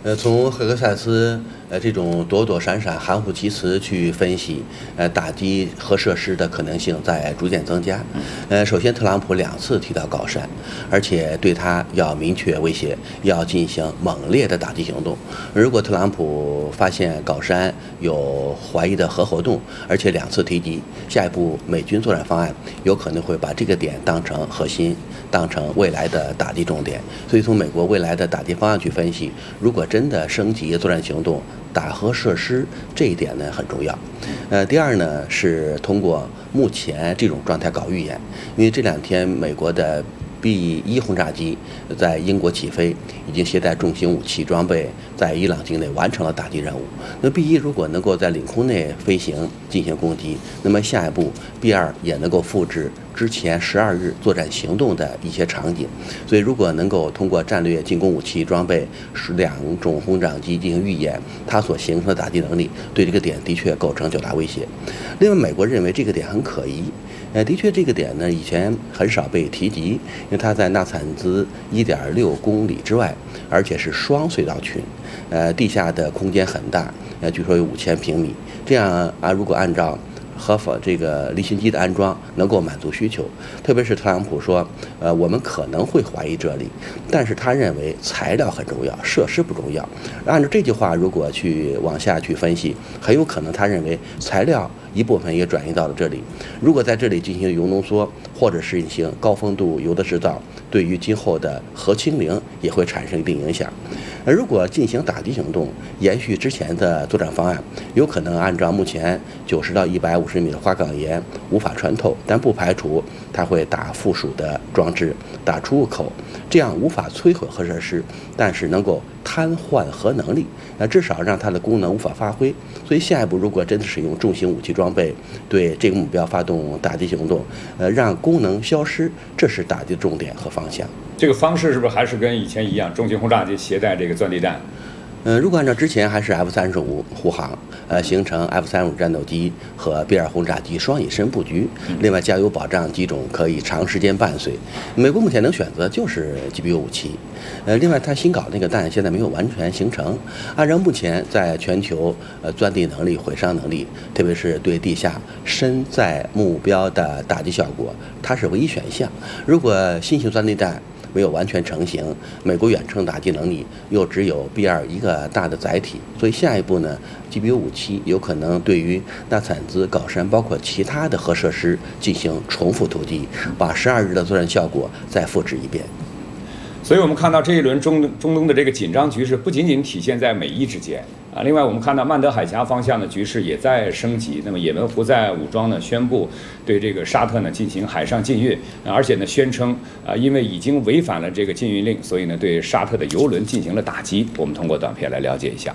从赫克萨斯这种躲躲闪闪、含糊其辞去分析，打击核设施的可能性在逐渐增加。首先，特朗普2次提到高山，而且对他要明确威胁，要进行猛烈的打击行动。如果特朗普发现高山有怀疑的核活动，而且2次提及，下一步美军作战方案有可能会把这个点当成核心，当成未来的打击重点。所以，从美国未来的打击方案去分析，如果真的升级作战行动，打核设施这一点呢很重要。第二呢是通过目前这种状态搞预演，因为这2天美国的 B-1轰炸机在英国起飞，已经携带重型武器装备，在伊朗境内完成了打击任务。那 B-1如果能够在领空内飞行进行攻击，那么下一步 B-2也能够复制之前12日作战行动的一些场景。所以，如果能够通过战略进攻武器装备2种轰炸机进行预演，它所形成的打击能力对这个点的确构成较大威胁。另外，美国认为这个点很可疑。的确，这个点呢以前很少被提及，因为它在纳产兹1.6公里之外，而且是双隧道群，地下的空间很大，据说有5000平米。这样如果按照合法这个离心机的安装能够满足需求，特别是特朗普说，我们可能会怀疑这里，但是他认为材料很重要，设施不重要。按照这句话，如果往下去分析，很有可能他认为材料一部分也转移到了这里。如果在这里进行铀浓缩，或者是进行高丰度铀的制造，对于今后的核清零也会产生一定影响。如果进行打击行动，延续之前的作战方案，有可能按照目前90到150米的花岗岩无法穿透，但不排除它会打附属的装置，打出入口，这样无法摧毁核设施，但是能够瘫痪核能力，至少让它的功能无法发挥。所以下一步如果真的使用重型武器装备对这个目标发动打击行动，让功能消失，这是打击的重点和方向。 这个方式是不是还是跟以前一样，重型轰炸机携带这个钻地弹？ 如果按照之前还是 F-35护航，形成 F-35战斗机和 B-2轰炸机双隐身布局，另外加油保障机种可以长时间伴随。美国目前能选择就是 GBU 武器，另外它新搞那个弹现在没有完全形成。按照目前在全球钻地能力、毁伤能力，特别是对地下身在目标的打击效果，它是唯一选项。如果新型钻地弹没有完全成型，美国远程打击能力又只有 B-2一个大的载体，所以下一步呢 ，GBU 武器有可能对于纳产兹、高山包括其他的核设施进行重复突击，把12日的作战效果再复制一遍。 所以我们看到这一轮中东的这个紧张局势不仅仅体现在美伊之间啊，另外我们看到曼德海峡方向的局势也在升级。那么也门胡塞武装呢宣布对这个沙特呢进行海上禁运，而且呢宣称因为已经违反了这个禁运令，所以呢对沙特的油轮进行了打击。我们通过短片来了解一下。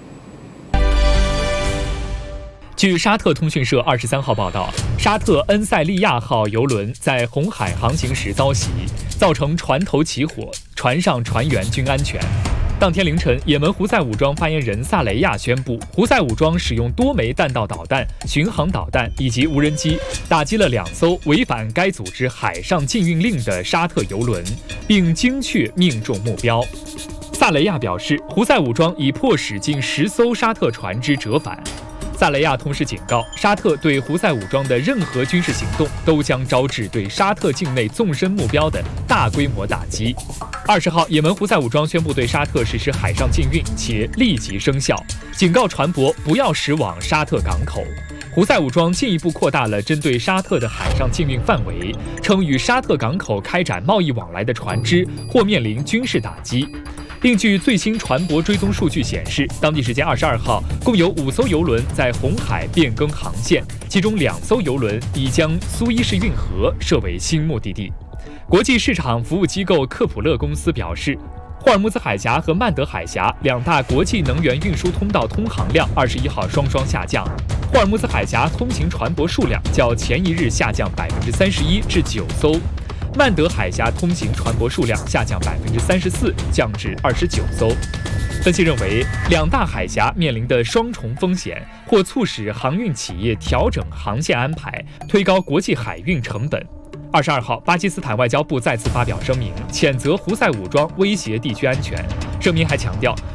据沙特通讯社23号报道，沙特恩塞利亚号油轮在红海航行时遭袭，造成船头起火，船上船员均安全。当天凌晨，也门胡塞武装发言人萨雷亚宣布，胡塞武装使用多枚弹道导弹、巡航导弹以及无人机，打击了2艘违反该组织海上禁运令的沙特油轮，并精确命中目标。萨雷亚表示，胡塞武装已迫使近10艘沙特船只折返。萨雷亚同时警告，沙特对胡塞武装的任何军事行动都将招致对沙特境内纵深目标的大规模打击。20号，也门胡塞武装宣布对沙特实施海上禁运，且立即生效，警告船舶不要驶往沙特港口。胡塞武装进一步扩大了针对沙特的海上禁运范围，称与沙特港口开展贸易往来的船只或面临军事打击。另据最新船舶追踪数据显示，当地时间22号，共有5艘油轮在红海变更航线，其中2艘油轮已将苏伊士运河设为新目的地。国际市场服务机构克普勒公司表示，霍尔木兹海峡和曼德海峡2大国际能源运输通道通航量21号双下降。霍尔木兹海峡通行船舶数量较前一日下降31%至9艘。曼德海峡通行船舶数量下降34%，降至29艘。分析认为，2大海峡面临的双重风险，或促使航运企业调整航线安排，推高国际海运成本。22号，巴基斯坦外交部再次发表声明，谴责胡塞武装威胁地区安全。声明还强调，